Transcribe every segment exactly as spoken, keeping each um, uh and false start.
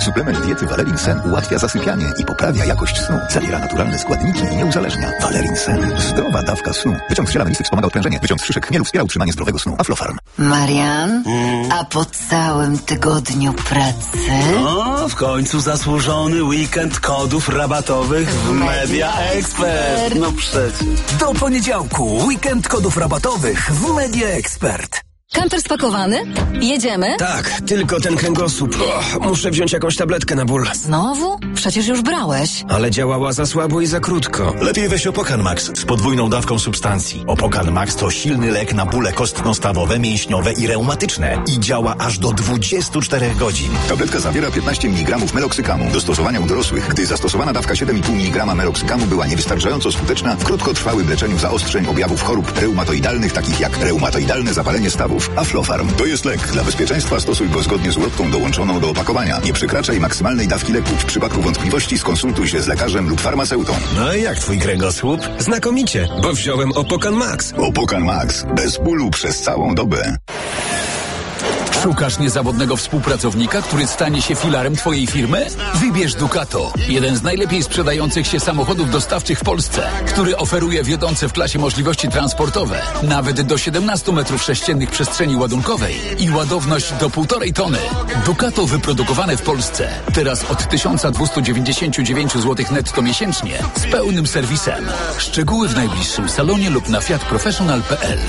Suplement diety Valerin Sen ułatwia zasypianie i poprawia jakość snu. Zawiera naturalne składniki i nie uzależnia. Valerin Sen. Zdrowa dawka snu. Wyciąg z ziela melisy wspomaga odprężenie. Wyciąg z szyszek chmielu wspiera utrzymanie zdrowego snu. Aflofarm. Marian, mm. a po całym tygodniu pracy? No, w końcu zasłużony weekend kodów rabatowych w Media Expert. No przecież. Do poniedziałku weekend kodów rabatowych w Media Expert. Kantor spakowany? Jedziemy? Tak, tylko ten kręgosłup. O, muszę wziąć jakąś tabletkę na ból. Znowu? Przecież już brałeś. Ale działała za słabo i za krótko. Lepiej weź Opokan Max z podwójną dawką substancji. Opokan Max to silny lek na bóle kostno-stawowe, mięśniowe i reumatyczne. I działa aż do dwudziestu czterech godzin. Tabletka zawiera piętnaście miligramów meloksykamu. Do stosowania u dorosłych, gdy zastosowana dawka siedem i pół miligrama meloksykamu była niewystarczająco skuteczna w krótkotrwałym leczeniu zaostrzeń objawów chorób reumatoidalnych, takich jak reumatoidalne zapalenie stawów. Aflofarm to jest lek. Dla bezpieczeństwa stosuj go zgodnie z ulotką dołączoną do opakowania. Nie przekraczaj maksymalnej dawki leku. W przypadku wątpliwości skonsultuj się z lekarzem lub farmaceutą. No i jak twój kręgosłup? Znakomicie, bo wziąłem Opokan Max. Opokan Max. Bez bólu przez całą dobę. Szukasz niezawodnego współpracownika, który stanie się filarem twojej firmy? Wybierz Ducato, jeden z najlepiej sprzedających się samochodów dostawczych w Polsce, który oferuje wiodące w klasie możliwości transportowe, nawet do siedemnastu metrów sześciennych przestrzeni ładunkowej i ładowność do półtorej tony. Ducato wyprodukowane w Polsce, teraz od tysiąc dwieście dziewięćdziesiąt dziewięć złotych netto miesięcznie, z pełnym serwisem. Szczegóły w najbliższym salonie lub na fiat professional kropka p l.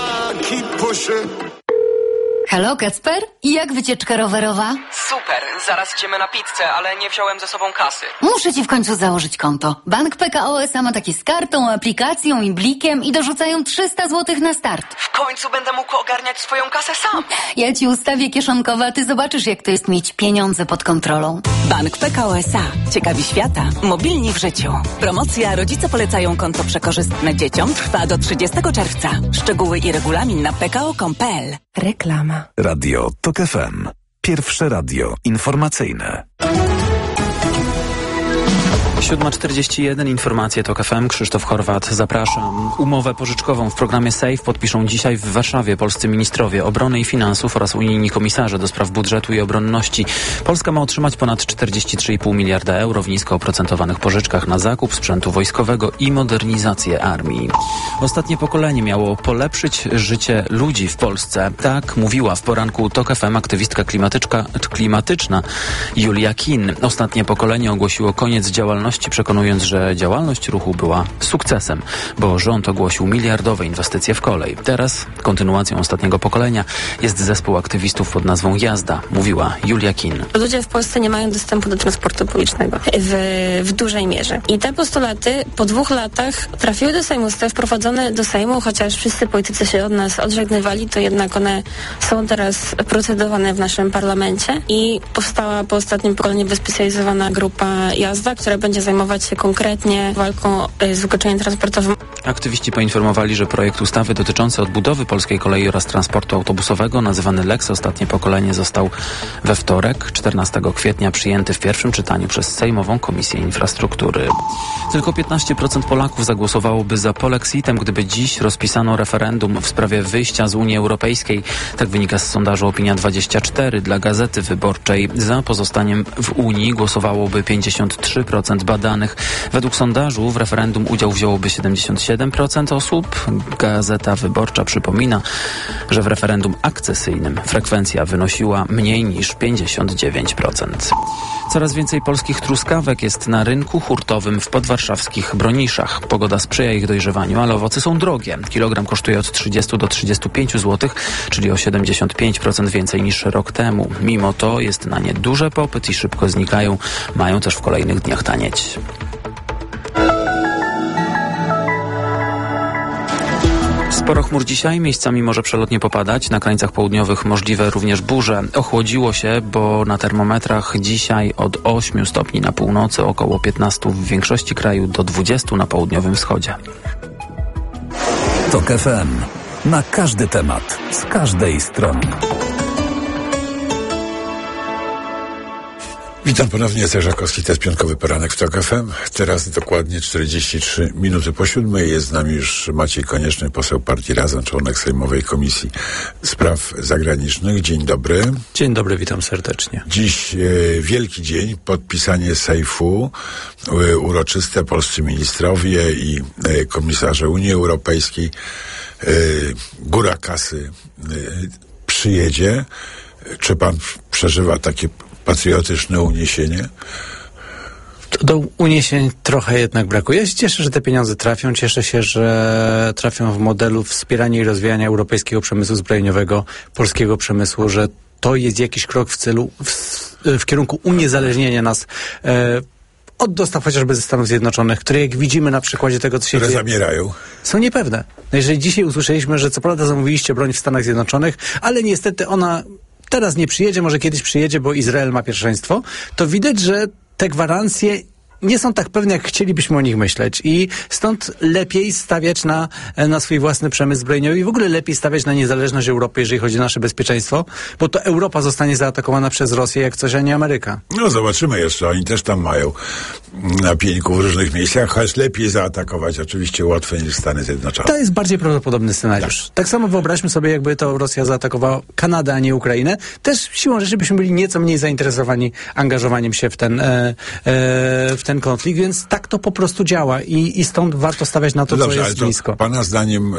Halo, Kacper? I jak wycieczka rowerowa? Super, zaraz idziemy na pizzę, ale nie wziąłem ze sobą kasy. Muszę ci w końcu założyć konto. Bank P K O S A ma takie z kartą, aplikacją i blikiem i dorzucają trzysta złotych na start. W końcu będę mógł ogarniać swoją kasę sam. Ja ci ustawię kieszonkowe, a ty zobaczysz, jak to jest mieć pieniądze pod kontrolą. Bank P K O S A. Ciekawi świata. Mobilni w życiu. Promocja Rodzice polecają konto przekorzystne dzieciom trwa do trzydziestego czerwca. Szczegóły i regulamin na p k o kropka com kropka p l. Reklama. Radio TOK F M. Pierwsze radio informacyjne. siódma czterdzieści jeden, informacje TOK F M, Krzysztof Horwat, zapraszam. Umowę pożyczkową w programie SAFE podpiszą dzisiaj w Warszawie polscy ministrowie obrony i finansów oraz unijni komisarze do spraw budżetu i obronności. Polska ma otrzymać ponad czterdzieści trzy i pół miliarda euro w nisko oprocentowanych pożyczkach na zakup sprzętu wojskowego i modernizację armii. Ostatnie pokolenie miało polepszyć życie ludzi w Polsce. Tak mówiła w poranku TOK F M aktywistka klimatyczna Julia Kin. Ostatnie pokolenie ogłosiło koniec działalności, przekonując, że działalność ruchu była sukcesem, bo rząd ogłosił miliardowe inwestycje w kolej. Teraz kontynuacją ostatniego pokolenia jest zespół aktywistów pod nazwą Jazda, mówiła Julia Kin. Ludzie w Polsce nie mają dostępu do transportu publicznego w, w dużej mierze. I te postulaty po dwóch latach trafiły do Sejmu, zostały wprowadzone do Sejmu, chociaż wszyscy politycy się od nas odżegnywali, to jednak one są teraz procedowane w naszym parlamencie i powstała po ostatnim pokoleniu wyspecjalizowana grupa Jazda, która będzie zajmować się konkretnie walką z wykluczeniem transportowym. Aktywiści poinformowali, że projekt ustawy dotyczący odbudowy polskiej kolei oraz transportu autobusowego, nazywany Lex Ostatnie Pokolenie, został we wtorek, czternastego kwietnia, przyjęty w pierwszym czytaniu przez Sejmową Komisję Infrastruktury. Tylko piętnaście procent Polaków zagłosowałoby za polexitem, gdyby dziś rozpisano referendum w sprawie wyjścia z Unii Europejskiej. Tak wynika z sondażu Opinia dwadzieścia cztery dla Gazety Wyborczej. Za pozostaniem w Unii głosowałoby pięćdziesiąt trzy procent badanych. Według sondażu w referendum udział wzięłoby siedemdziesiąt siedem procent osób. Gazeta Wyborcza przypomina, że w referendum akcesyjnym frekwencja wynosiła mniej niż pięćdziesiąt dziewięć procent. Coraz więcej polskich truskawek jest na rynku hurtowym w podwarszawskich Broniszach. Pogoda sprzyja ich dojrzewaniu, ale owoce są drogie. Kilogram kosztuje od trzydziestu do trzydziestu pięciu złotych, czyli o siedemdziesiąt pięć procent więcej niż rok temu. Mimo to jest na nie duży popyt i szybko znikają. Mają też w kolejnych dniach tanieć. Sporo chmur dzisiaj, miejscami może przelotnie popadać, na krańcach południowych możliwe również burze. Ochłodziło się, bo na termometrach dzisiaj od ośmiu stopni na północy, około piętnastu w większości kraju, do dwudziestu na południowym wschodzie. TOK F M. Na każdy temat, z każdej strony. Witam ponownie, Jacek Żakowski, to jest piątkowy poranek w TOK F M. Teraz dokładnie czterdzieści trzy minuty po siódmej. Jest z nami już Maciej Konieczny, poseł Partii Razem, członek Sejmowej Komisji Spraw Zagranicznych. Dzień dobry. Dzień dobry, witam serdecznie. Dziś e, wielki dzień, podpisanie sejfu, e, uroczyste, polscy ministrowie i e, komisarze Unii Europejskiej. E, góra kasy e, przyjedzie. Czy pan przeżywa takie patriotyczne uniesienie? To do uniesień trochę jednak brakuje. Ja się cieszę, że te pieniądze trafią. Cieszę się, że trafią w modelu wspierania i rozwijania europejskiego przemysłu zbrojeniowego, polskiego przemysłu, że to jest jakiś krok w celu, w, w kierunku uniezależnienia nas e, od dostaw chociażby ze Stanów Zjednoczonych, które jak widzimy na przykładzie tego, co się które dzieje, zamierają. Są niepewne. No jeżeli dzisiaj usłyszeliśmy, że co prawda zamówiliście broń w Stanach Zjednoczonych, ale niestety ona teraz nie przyjedzie, może kiedyś przyjedzie, bo Izrael ma pierwszeństwo, to widać, że te gwarancje nie są tak pewne, jak chcielibyśmy o nich myśleć. I stąd lepiej stawiać na, na swój własny przemysł zbrojeniowy i w ogóle lepiej stawiać na niezależność Europy, jeżeli chodzi o nasze bezpieczeństwo, bo to Europa zostanie zaatakowana przez Rosję jak coś, a nie Ameryka. No zobaczymy jeszcze, oni też tam mają na pieńku w różnych miejscach, choć lepiej zaatakować oczywiście łatwiej niż Stany Zjednoczone. To jest bardziej prawdopodobny scenariusz. Tak. tak samo wyobraźmy sobie, jakby to Rosja zaatakowała Kanadę, a nie Ukrainę. Też siłą rzeczy byśmy byli nieco mniej zainteresowani angażowaniem się w ten, e, e, w ten konflikt, więc tak to po prostu działa i, i stąd warto stawiać na to, no dobrze, co jest ale blisko. Pana zdaniem y,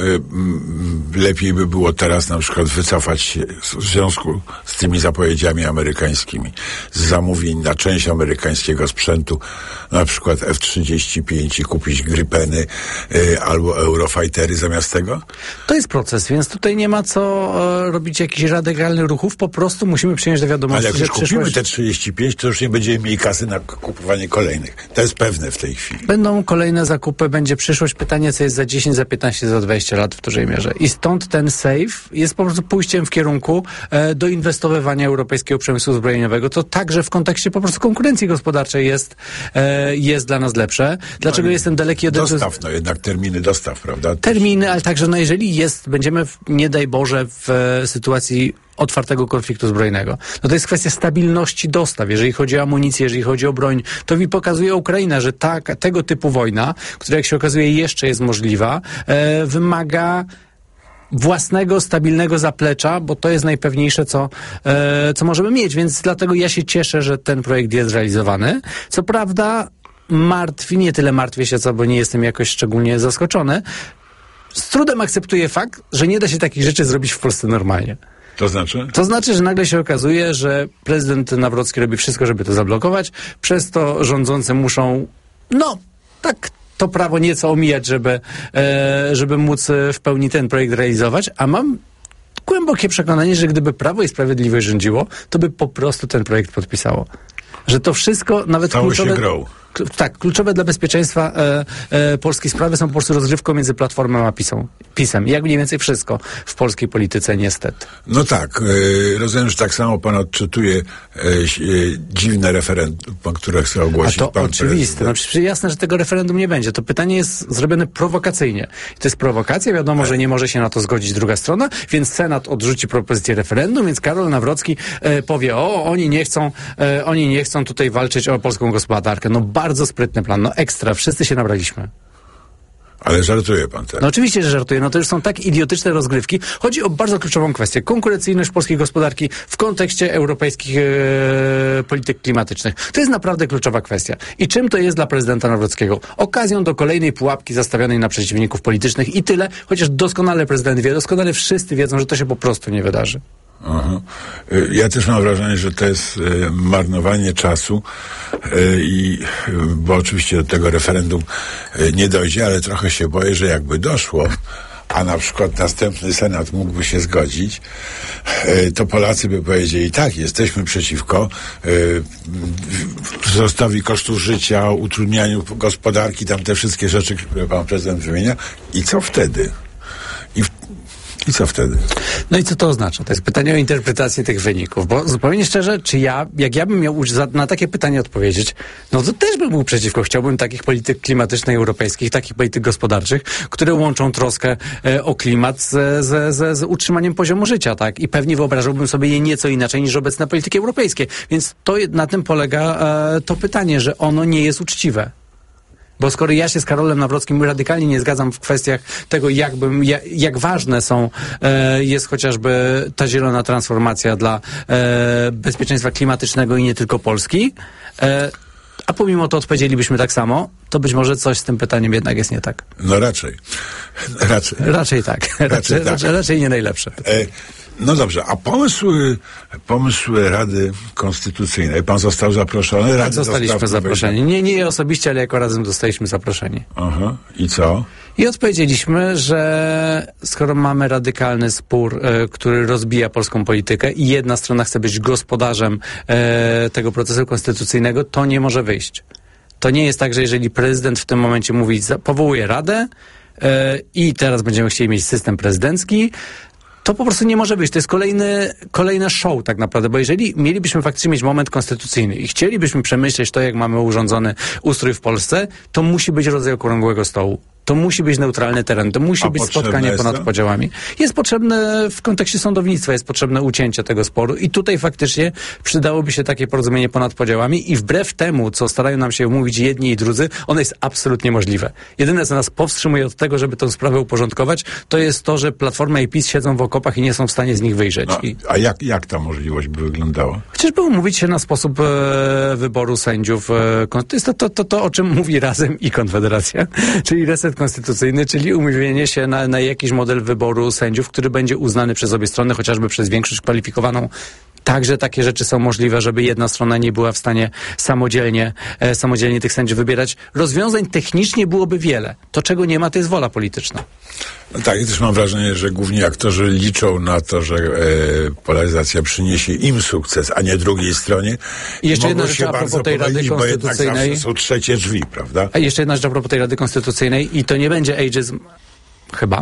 y, lepiej by było teraz na przykład wycofać się w związku z tymi zapowiedziami amerykańskimi, z zamówień na część amerykańskiego sprzętu, na przykład F trzydzieści pięć i kupić Gripeny y, albo Eurofightery zamiast tego? To jest proces, więc tutaj nie ma co e, robić jakichś radykalnych ruchów, po prostu musimy przyjąć do wiadomości, ale jak że już kupimy przyszłość... te trzydzieści pięć, to już nie będziemy mieli kasy na kupowanie kolejnych. To jest pewne w tej chwili. Będą kolejne zakupy, będzie przyszłość. Pytanie, co jest za dziesięć, za piętnaście, za dwadzieścia lat w dużej mierze. I stąd ten safe jest po prostu pójściem w kierunku e, doinwestowywania europejskiego przemysłu zbrojeniowego. To także w kontekście po prostu konkurencji gospodarczej jest, e, jest dla nas lepsze. Dlaczego no, jestem daleki od... Dostaw, no jednak terminy dostaw, prawda? Terminy, ale także, no jeżeli jest, będziemy, w, nie daj Boże, w e, sytuacji otwartego konfliktu zbrojnego. No to jest kwestia stabilności dostaw. Jeżeli chodzi o amunicję, jeżeli chodzi o broń, to mi pokazuje Ukraina, że ta, tego typu wojna, która jak się okazuje jeszcze jest możliwa, e, wymaga własnego, stabilnego zaplecza, bo to jest najpewniejsze, co, e, co możemy mieć. Więc dlatego ja się cieszę, że ten projekt jest realizowany. Co prawda martwi, nie tyle martwię się, co, bo nie jestem jakoś szczególnie zaskoczony. Z trudem akceptuję fakt, że nie da się takich rzeczy zrobić w Polsce normalnie. To znaczy? To znaczy, że nagle się okazuje, że prezydent Nawrocki robi wszystko, żeby to zablokować, przez to rządzący muszą, no, tak to prawo nieco omijać, żeby, e, żeby móc w pełni ten projekt realizować, a mam głębokie przekonanie, że gdyby Prawo i Sprawiedliwość rządziło, to by po prostu ten projekt podpisało. Że to wszystko, nawet Stało kluczowe... się grą. Tak, kluczowe dla bezpieczeństwa e, e, polskiej sprawy są po prostu rozgrywką między Platformą a PiSą, PiSem. Jak mniej więcej wszystko w polskiej polityce, niestety. No tak, e, rozumiem, że tak samo pan odczytuje e, e, dziwne referendum, które chce ogłosić pan pan oczywiste. No przecież jasne, że tego referendum nie będzie. To pytanie jest zrobione prowokacyjnie. I to jest prowokacja, wiadomo, tak, że nie może się na to zgodzić druga strona, więc Senat odrzuci propozycję referendum, więc Karol Nawrocki e, powie, o, oni nie chcą, e, oni nie chcą tutaj walczyć o polską gospodarkę. No bardzo sprytny plan, no ekstra, wszyscy się nabraliśmy. Ale żartuje pan teraz. No oczywiście, że żartuję. No to już są tak idiotyczne rozgrywki. Chodzi o bardzo kluczową kwestię. Konkurencyjność polskiej gospodarki w kontekście europejskich e, polityk klimatycznych. To jest naprawdę kluczowa kwestia. I czym to jest dla prezydenta Nawrockiego? Okazją do kolejnej pułapki zastawionej na przeciwników politycznych i tyle, chociaż doskonale prezydent wie, doskonale wszyscy wiedzą, że to się po prostu nie wydarzy. Aha. Ja też mam wrażenie, że to jest e, marnowanie czasu e, i e, bo oczywiście do tego referendum e, nie dojdzie, ale trochę się boję, że jakby doszło, a na przykład następny Senat mógłby się zgodzić, e, to Polacy by powiedzieli, tak, jesteśmy przeciwko e, wzrostowi kosztów życia, utrudnianiu gospodarki, tam te wszystkie rzeczy, które pan prezydent wymienia. I co wtedy? I w I co wtedy? No i co to oznacza? To jest pytanie o interpretację tych wyników, bo zupełnie szczerze, czy ja, jak ja bym miał na takie pytanie odpowiedzieć, no to też bym był przeciwko. Chciałbym takich polityk klimatycznych europejskich, takich polityk gospodarczych, które łączą troskę e, o klimat z, z, z, z utrzymaniem poziomu życia, tak? I pewnie wyobrażałbym sobie je nieco inaczej niż obecne polityki europejskie. Więc to na tym polega e, to pytanie, że ono nie jest uczciwe. Bo skoro ja się z Karolem Nawrockim radykalnie nie zgadzam w kwestiach tego, jakbym, jak, jak ważne są, e, jest chociażby ta zielona transformacja dla e, bezpieczeństwa klimatycznego i nie tylko Polski, e, a pomimo to odpowiedzielibyśmy tak samo, to być może coś z tym pytaniem jednak jest nie tak. No raczej. Raczej. Raczej tak. Raczej, raczej, tak. raczej, raczej nie najlepsze. E, No dobrze, a pomysły, pomysły Rady Konstytucyjnej, pan został zaproszony? Rady Zostaliśmy zaproszeni. Nie, nie osobiście, ale jako razem zostaliśmy zaproszeni. Aha, i co? I odpowiedzieliśmy, że skoro mamy radykalny spór, e, który rozbija polską politykę i jedna strona chce być gospodarzem e, tego procesu konstytucyjnego, to nie może wyjść. To nie jest tak, że jeżeli prezydent w tym momencie mówi, powołuje Radę e, i teraz będziemy chcieli mieć system prezydencki, to po prostu nie może być. To jest kolejny, kolejne show tak naprawdę, bo jeżeli mielibyśmy faktycznie mieć moment konstytucyjny i chcielibyśmy przemyśleć to, jak mamy urządzony ustrój w Polsce, to musi być rodzaj okrągłego stołu. To musi być neutralny teren, to musi A być spotkanie ponad to? podziałami. Jest potrzebne w kontekście sądownictwa, jest potrzebne ucięcie tego sporu i tutaj faktycznie przydałoby się takie porozumienie ponad podziałami i wbrew temu, co starają nam się mówić jedni i drudzy, ono jest absolutnie możliwe. Jedyne, co nas powstrzymuje od tego, żeby tę sprawę uporządkować, to jest to, że Platforma i PiS siedzą w okopach i nie są w stanie z nich wyjrzeć. No, I... A jak, jak ta możliwość by wyglądała? Chociażby umówić się na sposób e, wyboru sędziów. E, to jest to, to, to, to, o czym mówi Razem i Konfederacja, czyli reset konstytucyjny, czyli umówienie się na, na jakiś model wyboru sędziów, który będzie uznany przez obie strony, chociażby przez większość kwalifikowaną. Także takie rzeczy są możliwe, żeby jedna strona nie była w stanie samodzielnie, e, samodzielnie tych sędziów wybierać. Rozwiązań technicznie byłoby wiele. To, czego nie ma, to jest wola polityczna. No tak, ja też mam wrażenie, że głównie aktorzy liczą na to, że e, polaryzacja przyniesie im sukces, a nie drugiej stronie. I jeszcze I jedna rzecz a propos tej Rady Konstytucyjnej. Są trzecie drzwi, prawda? A jeszcze jedna rzecz a propos tej Rady Konstytucyjnej i to nie będzie ageism, chyba.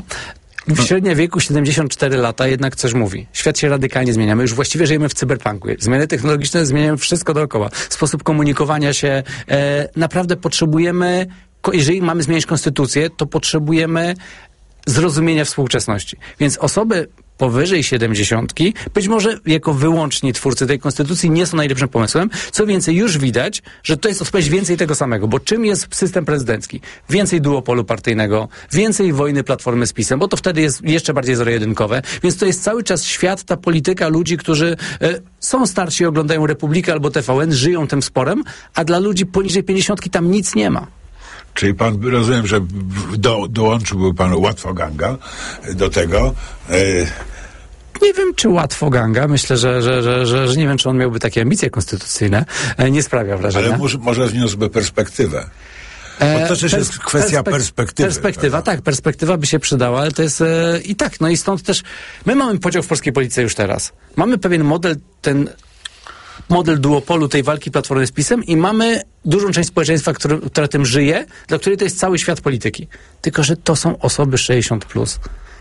W średnim wieku siedemdziesiąt cztery lata jednak coś mówi. Świat się radykalnie zmienia. My już właściwie żyjemy w cyberpunku. Zmiany technologiczne zmieniają wszystko dookoła. Sposób komunikowania się. E, naprawdę potrzebujemy, jeżeli mamy zmieniać konstytucję, to potrzebujemy zrozumienia współczesności. Więc osoby powyżej siedemdziesiątki, być może jako wyłączni twórcy tej konstytucji nie są najlepszym pomysłem. Co więcej, już widać, że to jest odpowiedź więcej tego samego, bo czym jest system prezydencki? Więcej duopolu partyjnego, więcej wojny Platformy z PiS-em, bo to wtedy jest jeszcze bardziej zero-jedynkowe, więc to jest cały czas świat, ta polityka ludzi, którzy e, są starsi, oglądają Republikę albo T V N, żyją tym sporem, a dla ludzi poniżej pięćdziesiątki tam nic nie ma. Czyli pan, rozumiem, że do, dołączyłby pan łatwoganga do tego. E... Nie wiem, czy łatwoganga. Myślę, że, że, że, że, że nie wiem, czy on miałby takie ambicje konstytucyjne. E, nie sprawia wrażenia. Ale może, może wniósłby perspektywę. Bo to też Pers- jest kwestia perspek- perspektywy. Perspektywa, tak, perspektywa by się przydała, ale to jest e, i tak, no i stąd też my mamy podział w polskiej polityce już teraz. Mamy pewien model, ten model duopolu tej walki Platformy z PiS-em i mamy dużą część społeczeństwa, który, która tym żyje, dla której to jest cały świat polityki. Tylko że to są osoby sześćdziesiąt plus.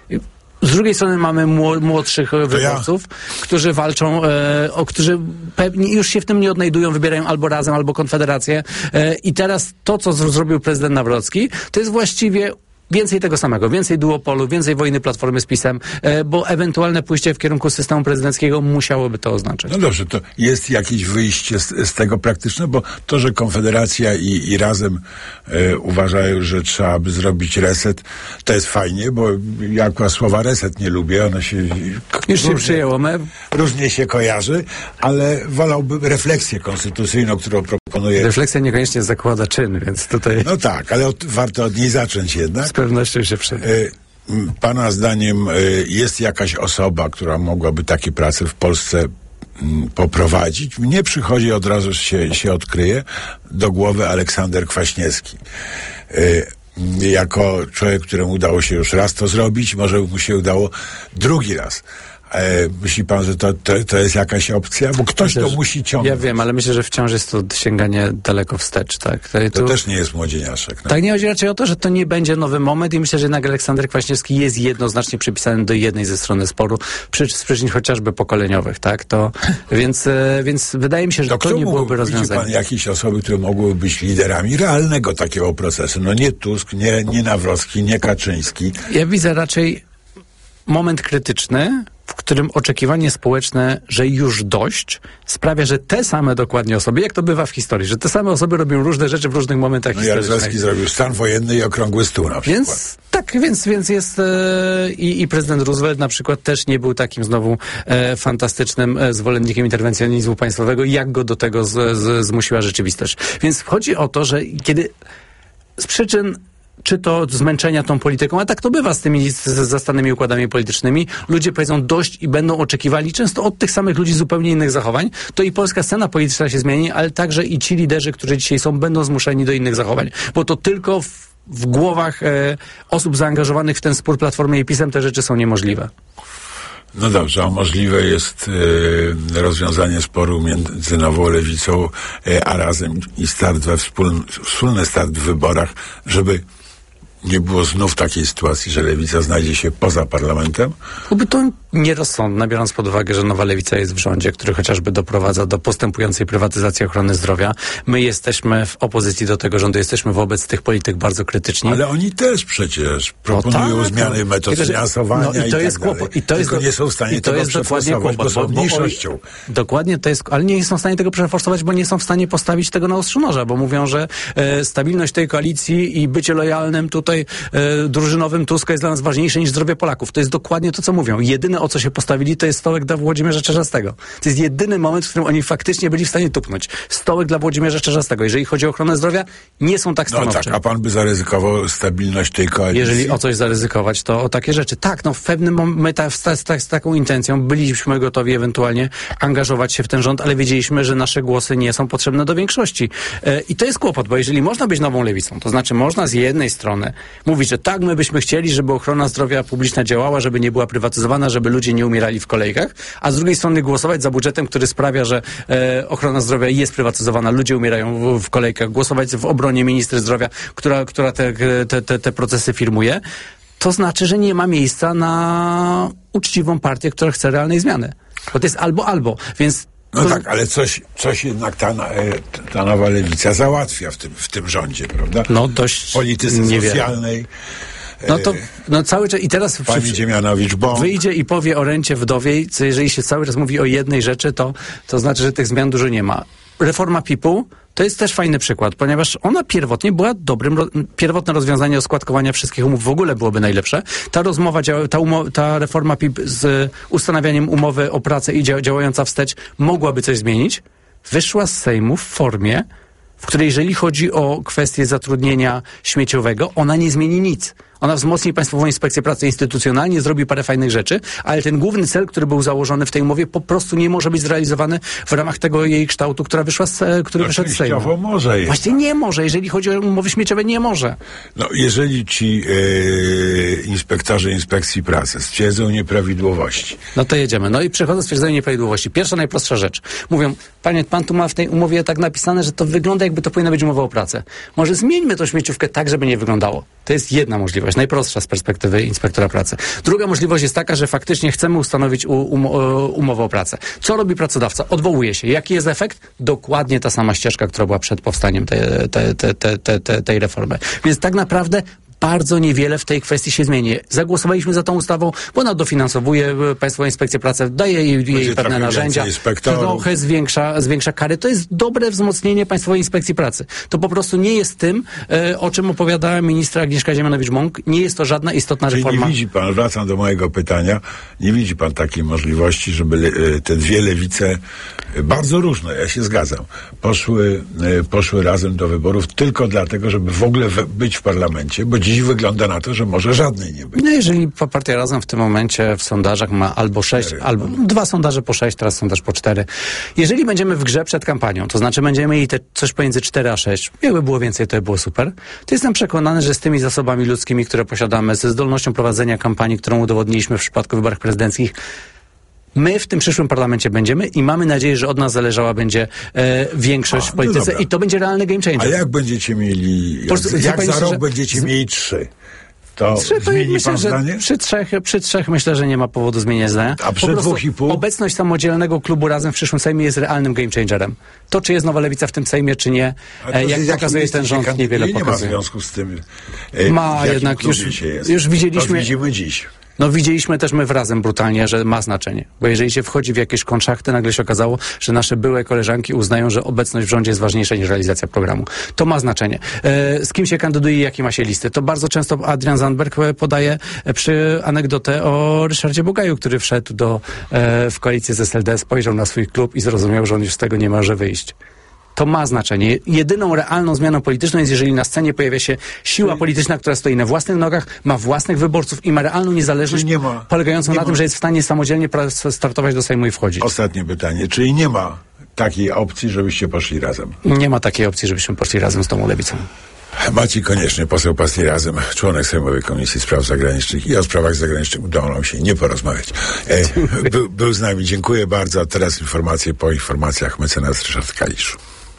Z drugiej strony mamy młodszych wyborców, ja. którzy walczą, e, o, którzy pewnie już się w tym nie odnajdują, wybierają albo Razem, albo Konfederację. E, I teraz to, co z, zrobił prezydent Nawrocki, to jest właściwie więcej tego samego, więcej duopolu, więcej wojny Platformy z PiS-em, e, bo ewentualne pójście w kierunku systemu prezydenckiego musiałoby to oznaczać. No dobrze, to jest jakieś wyjście z, z tego praktyczne, bo to, że Konfederacja i, i Razem e, uważają, że trzeba by zrobić reset, to jest fajnie, bo ja akurat słowa reset nie lubię, one się... Już się przyjęło. My... Różnie się kojarzy, ale wolałbym refleksję konstytucyjną, którą proponuję. Refleksja niekoniecznie zakłada czyn, więc tutaj... No tak, ale od, warto od niej zacząć jednak. Z pewnością się przyjdzie. Pana zdaniem jest jakaś osoba, która mogłaby takie prace w Polsce poprowadzić? Mnie przychodzi, od razu się, się odkryje, do głowy Aleksander Kwaśniewski. Jako człowiek, któremu udało się już raz to zrobić, może mu się udało drugi raz. E, myśli pan, że to, to, to jest jakaś opcja? Bo ktoś Myślę, to musi ciągnąć. Ja wiem, ale myślę, że wciąż jest to sięganie daleko wstecz. Tak? To, to tu, też nie jest młodzieniaszek. No. Tak, nie chodzi raczej o to, że to nie będzie nowy moment i myślę, że jednak Aleksander Kwaśniewski jest jednoznacznie przypisany do jednej ze strony sporu, przy, z przyczyn chociażby pokoleniowych. Tak? To, więc, więc wydaje mi się, że to, to nie byłoby rozwiązanie. Widzi pan jakieś osoby, które mogłyby być liderami realnego takiego procesu? No nie Tusk, nie, nie Nawrocki, nie Kaczyński. Ja widzę raczej moment krytyczny, w którym oczekiwanie społeczne, że już dość, sprawia, że te same dokładnie osoby, jak to bywa w historii, że te same osoby robią różne rzeczy w różnych momentach no historycznych. Jaruzelski zrobił stan wojenny i okrągły stół na przykład. Więc tak, więc, więc jest e, i, i prezydent Roosevelt na przykład też nie był takim znowu e, fantastycznym e, zwolennikiem interwencjonizmu państwowego, jak go do tego z, z, zmusiła rzeczywistość. Więc chodzi o to, że kiedy z przyczyn czy to zmęczenia tą polityką, a tak to bywa z tymi z, z zastanymi układami politycznymi. Ludzie powiedzą dość i będą oczekiwali często od tych samych ludzi zupełnie innych zachowań. To i polska scena polityczna się zmieni, ale także i ci liderzy, którzy dzisiaj są, będą zmuszeni do innych zachowań. Bo to tylko w, w głowach e, osób zaangażowanych w ten spór Platformy i PiS-em te rzeczy są niemożliwe. No dobrze, a możliwe jest e, rozwiązanie sporu między Nową Lewicą e, a Razem i start we wspólny, wspólny start w wyborach, żeby nie było znów takiej sytuacji, że Lewica znajdzie się poza parlamentem? Byłoby to nierozsądne, biorąc pod uwagę, że Nowa Lewica jest w rządzie, który chociażby doprowadza do postępującej prywatyzacji ochrony zdrowia. My jesteśmy w opozycji do tego rządu, jesteśmy wobec tych polityk bardzo krytyczni. Ale oni też przecież proponują no tak, no, zmiany metod tylko, finansowania no, i, to i jest tak dalej. Kłopot, i to Tylko jest, nie są w stanie i to tego jest dokładnie kłopot, bo są mniejszością. Dokładnie, to jest, ale nie są w stanie tego przeforsować, bo nie są w stanie postawić tego na ostrzu noża, bo mówią, że e, stabilność tej koalicji i bycie lojalnym tutaj e, drużynowym Tuska jest dla nas ważniejsze niż zdrowie Polaków. To jest dokładnie to, co mówią. Jedyne, o co się postawili, to jest stołek dla Włodzimierza Czarzastego. To jest jedyny moment, w którym oni faktycznie byli w stanie tupnąć. Stołek dla Włodzimierza Czarzastego. Jeżeli chodzi o ochronę zdrowia, nie są tak stanowcze. No tak, a pan by zaryzykował stabilność tej koalicji? Jeżeli o coś zaryzykować, to o takie rzeczy. Tak, no w pewnym momencie my ta, z, z, z taką intencją byliśmy gotowi ewentualnie angażować się w ten rząd, ale wiedzieliśmy, że nasze głosy nie są potrzebne do większości. E, I to jest kłopot, bo jeżeli można być nową lewicą, to znaczy można z jednej strony mówić, że tak, my byśmy chcieli, żeby ochrona zdrowia publiczna działała, żeby nie była prywatyzowana, żeby ludzie nie umierali w kolejkach, a z drugiej strony głosować za budżetem, który sprawia, że e, ochrona zdrowia jest prywatyzowana, ludzie umierają w, w kolejkach, głosować w obronie ministry zdrowia, która, która te, te, te, te procesy firmuje, to znaczy, że nie ma miejsca na uczciwą partię, która chce realnej zmiany. Bo to jest albo, albo. Więc no to... tak, ale coś, coś jednak ta, ta nowa lewica załatwia w tym, w tym rządzie, prawda? No dość polityce niewiele. socjalnej. No to no cały czas i teraz pani przy, Dziemianowicz-Bąk wyjdzie i powie o rencie wdowiej, co jeżeli się cały czas mówi o jednej rzeczy, to, to znaczy, że tych zmian dużo nie ma. Reforma P I P-u to jest też fajny przykład, ponieważ ona pierwotnie była dobrym, pierwotne rozwiązanie oskładkowania wszystkich umów w ogóle byłoby najlepsze. Ta rozmowa, ta, umo- ta reforma P I P z ustanawianiem umowy o pracę i dzia- działająca wstecz mogłaby coś zmienić. Wyszła z Sejmu w formie, w której jeżeli chodzi o kwestię zatrudnienia śmieciowego, ona nie zmieni nic. Ona wzmocni Państwową Inspekcję Pracy instytucjonalnie, zrobi parę fajnych rzeczy, ale ten główny cel, który był założony w tej umowie, po prostu nie może być zrealizowany w ramach tego jej kształtu, która wyszła z, który wyszedł z Sejmu. może jest. Właśnie nie może. Jeżeli chodzi o umowy śmieciowe, nie może. No, jeżeli ci e, inspektorzy Inspekcji Pracy stwierdzą nieprawidłowości. No to jedziemy. No i przechodzą do stwierdzenia nieprawidłowości. Pierwsza, najprostsza rzecz. Mówią, panie, pan tu ma w tej umowie tak napisane, że to wygląda, jakby to powinna być umowa o pracę. Może zmieńmy tą śmieciówkę tak, żeby nie wyglądało. To jest jedna możliwość. Najprostsza z perspektywy inspektora pracy. Druga możliwość jest taka, że faktycznie chcemy ustanowić um, umowę o pracę. Co robi pracodawca? Odwołuje się. Jaki jest efekt? Dokładnie ta sama ścieżka, która była przed powstaniem tej, tej, tej, tej, tej, tej reformy. Więc tak naprawdę bardzo niewiele w tej kwestii się zmieni. Zagłosowaliśmy za tą ustawą, bo ona dofinansowuje Państwową Inspekcję Pracy, daje jej, jej pewne narzędzia, trochę zwiększa, zwiększa kary. To jest dobre wzmocnienie Państwowej Inspekcji Pracy. To po prostu nie jest tym, e, o czym opowiadała ministra Agnieszka Dziemianowicz-Bąk. Nie jest to żadna istotna Czyli reforma. nie widzi pan, wracam do mojego pytania, nie widzi pan takiej możliwości, żeby le, te dwie lewice, bardzo różne, ja się zgadzam, poszły, poszły razem do wyborów tylko dlatego, żeby w ogóle w, być w parlamencie, bo dziś wygląda na to, że może żadnej nie być. No jeżeli partia Razem w tym momencie w sondażach ma albo sześć, cztery, albo no. dwa sondaże po sześć, teraz sondaż po cztery. Jeżeli będziemy w grze przed kampanią, to znaczy będziemy mieli te coś pomiędzy cztery a sześć, jakby było więcej, to by było super, to jestem przekonany, że z tymi zasobami ludzkimi, które posiadamy, ze zdolnością prowadzenia kampanii, którą udowodniliśmy w przypadku wyborach prezydenckich, My w tym przyszłym parlamencie będziemy i mamy nadzieję, że od nas zależała będzie e, większość A, w polityce no i to będzie realny game changer. A jak będziecie mieli, jak, prostu, jak za szczerze, rok będziecie z... mieli trzy? To Trzy, to zmieni myślę, pan że zdanie? Przy trzech, przy trzech myślę, że nie ma powodu zmienienia zdania. A przy dwóch i pół? Obecność samodzielnego klubu Razem w przyszłym Sejmie jest realnym game changerem. To, czy jest nowa lewica w tym Sejmie, czy nie, e, jak pokazuje ten rząd, niewiele nie pokazuje. Nie ma związku z tym, e, ma jednak, już, już widzieliśmy... To widzimy dziś. No widzieliśmy też my w Razem brutalnie, że ma znaczenie. Bo jeżeli się wchodzi w jakieś konszachty, nagle się okazało, że nasze byłe koleżanki uznają, że obecność w rządzie jest ważniejsza niż realizacja programu. To ma znaczenie. E, z kim się kandyduje i jakie ma się listy. To bardzo często Adrian Zandberg podaje przy anegdotę o Ryszardzie Bogaju, który wszedł do, e, w koalicję z S L D, spojrzał na swój klub i zrozumiał, że on już z tego nie może wyjść. To ma znaczenie. Jedyną realną zmianą polityczną jest, jeżeli na scenie pojawia się siła polityczna, która stoi na własnych nogach, ma własnych wyborców i ma realną niezależność nie ma, polegającą nie na ma. tym, że jest w stanie samodzielnie startować do Sejmu i wchodzić. Ostatnie pytanie. Czyli nie ma takiej opcji, żebyście poszli razem? Nie ma takiej opcji, żebyśmy poszli razem z tą lewicą. Maciej Konieczny, poseł Partii Razem, członek Sejmowej Komisji Spraw Zagranicznych i o sprawach zagranicznych udało nam się nie porozmawiać. E, był, był z nami. Dziękuję bardzo. A teraz informacje po informacjach. Mecenas Ryszard Kalisz.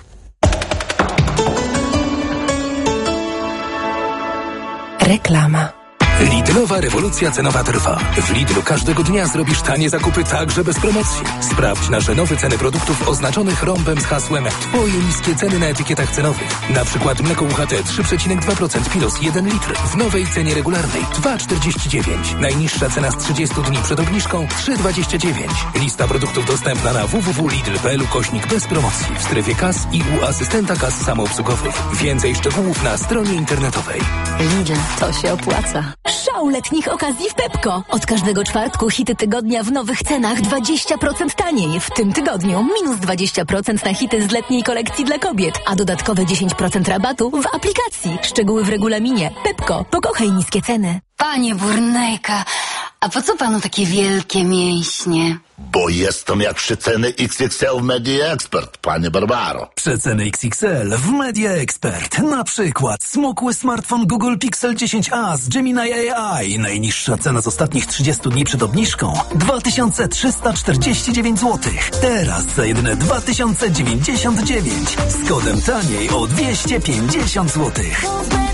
Reklama. Lidlowa rewolucja cenowa trwa. W Lidlu każdego dnia zrobisz tanie zakupy także bez promocji. Sprawdź nasze nowe ceny produktów oznaczonych rąbem z hasłem Twoje niskie ceny na etykietach cenowych. Na przykład mleko U H T trzy przecinek dwa procent Pilos jeden litr w nowej cenie regularnej dwa czterdzieści dziewięć. Najniższa cena z trzydziestu dni przed obniżką trzy dwadzieścia dziewięć. Lista produktów dostępna na w w w kropka lidl kropka p l ukośnik bez promocji w strefie kas i u asystenta kas samoobsługowych. Więcej szczegółów na stronie internetowej. Lidl, to się opłaca. Szał letnich okazji w Pepko. Od każdego czwartku hity tygodnia w nowych cenach dwadzieścia procent taniej. W tym tygodniu minus dwadzieścia procent na hity z letniej kolekcji dla kobiet, a dodatkowe dziesięć procent rabatu w aplikacji. Szczegóły w regulaminie. Pepko. Pokochaj niskie ceny. Panie Burnejka, a po co panu takie wielkie mięśnie? Bo jestem jak przeceny X X L w Media Expert, panie Barbaro. Przeceny X X L w Media Expert. Na przykład smukły smartfon Google Pixel dziesięć a z Gemini A I. Najniższa cena z ostatnich trzydziestu dni przed obniżką dwa tysiące trzysta czterdzieści dziewięć złotych. Teraz za jedyne dwa tysiące dziewięćdziesiąt dziewięć. Z kodem taniej o dwieście pięćdziesiąt złotych.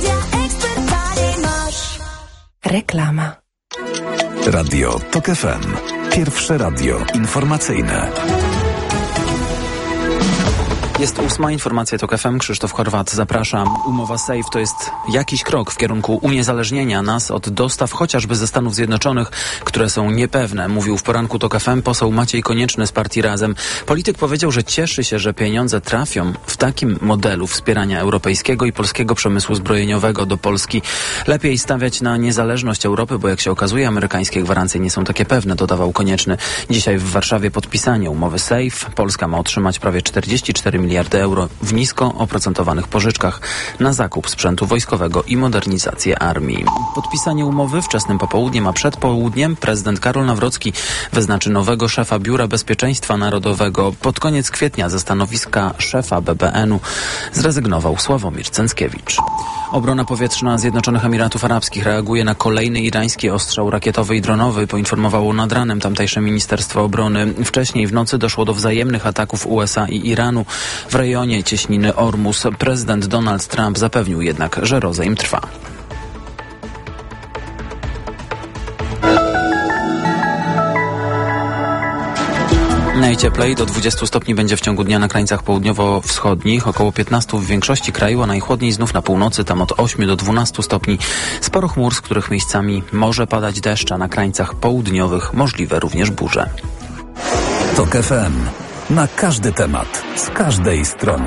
Reklama. Radio Tok F M. Pierwsze radio informacyjne. Jest ósma informacja Tok F M. Krzysztof Chorwat, zapraszam. Umowa SAFE to jest jakiś krok w kierunku uniezależnienia nas od dostaw chociażby ze Stanów Zjednoczonych, które są niepewne, mówił w poranku Tok F M poseł Maciej Konieczny z Partii Razem. Polityk powiedział, że cieszy się, że pieniądze trafią w takim modelu wspierania europejskiego i polskiego przemysłu zbrojeniowego do Polski. Lepiej stawiać na niezależność Europy, bo jak się okazuje, amerykańskie gwarancje nie są takie pewne, dodawał Konieczny. Dzisiaj w Warszawie podpisanie umowy SAFE. Polska ma otrzymać prawie czterdzieści cztery miliardy euro w nisko oprocentowanych pożyczkach na zakup sprzętu wojskowego i modernizację armii. Podpisanie umowy wczesnym popołudniem, a przed południem prezydent Karol Nawrocki wyznaczy nowego szefa Biura Bezpieczeństwa Narodowego. Pod koniec kwietnia ze stanowiska szefa B B N u zrezygnował Sławomir Cęckiewicz. Obrona powietrzna Zjednoczonych Emiratów Arabskich reaguje na kolejny irański ostrzał rakietowy i dronowy, poinformowało nad ranem tamtejsze Ministerstwo Obrony. Wcześniej w nocy doszło do wzajemnych ataków U S A i Iranu w rejonie cieśniny Ormus. Prezydent Donald Trump zapewnił jednak, że rozejm trwa. Najcieplej do dwudziestu stopni będzie w ciągu dnia na krańcach południowo-wschodnich, około piętnastu w większości kraju, a najchłodniej znów na północy, tam od ośmiu do dwunastu stopni. Sporo chmur, z których miejscami może padać deszcz, a na krańcach południowych możliwe również burze. Tok F M. Na każdy temat, z każdej strony.